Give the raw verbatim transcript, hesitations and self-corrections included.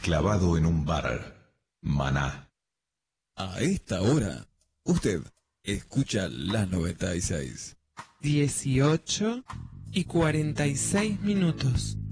clavado en un bar. Maná. A esta hora, usted escucha la noventa y seis. dieciocho y cuarenta y seis minutos.